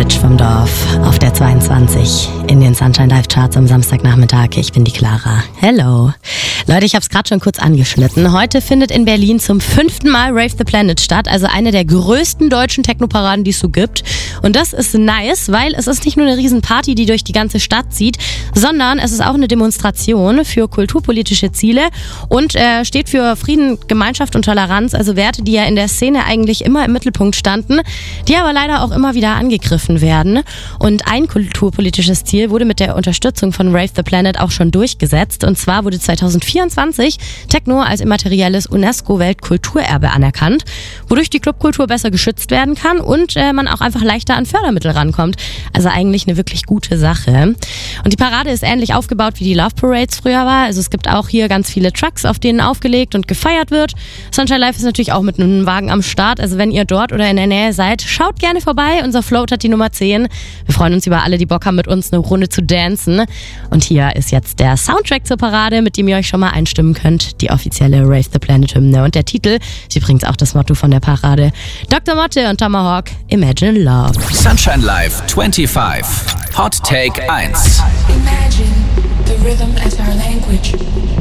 Rich vom Dorf auf der 22 in den Sunshine Live Charts am Samstagnachmittag. Ich bin die Clara. Hello. Leute, ich habe es gerade schon kurz angeschnitten. Heute findet in Berlin zum 5. Mal Rave the Planet statt, also eine der größten deutschen Technoparaden, die es so gibt. Und das ist nice, weil es ist nicht nur eine Riesenparty, die durch die ganze Stadt zieht, sondern es ist auch eine Demonstration für kulturpolitische Ziele und steht für Frieden, Gemeinschaft und Toleranz, also Werte, die ja in der Szene eigentlich immer im Mittelpunkt standen, die aber leider auch immer wieder angegriffen werden. Und ein kulturpolitisches Ziel wurde mit der Unterstützung von Rave the Planet auch schon durchgesetzt. Und zwar wurde 2024 Techno als immaterielles UNESCO-Weltkulturerbe anerkannt, wodurch die Clubkultur besser geschützt werden kann und man auch einfach leichter an Fördermittel rankommt. Also eigentlich eine wirklich gute Sache. Und die Parade ist ähnlich aufgebaut, wie die Love Parades früher war. Also es gibt auch hier ganz viele Trucks, auf denen aufgelegt und gefeiert wird. Sunshine Live ist natürlich auch mit einem Wagen am Start. Also wenn ihr dort oder in der Nähe seid, schaut gerne vorbei. Unser Float hat die Nummer 10. Wir freuen uns über alle, die Bock haben, mit uns eine Runde zu dancen. Und hier ist jetzt der Soundtrack zur Parade, mit dem ihr euch schon mal einstimmen könnt. Die offizielle Rave the Planet Hymne. Und der Titel ist übrigens auch das Motto von der Parade. Dr. Motte und Tomahawk, Imagine Love. Sunshine Live 25. Hot Take 1. Imagine the rhythm as our language.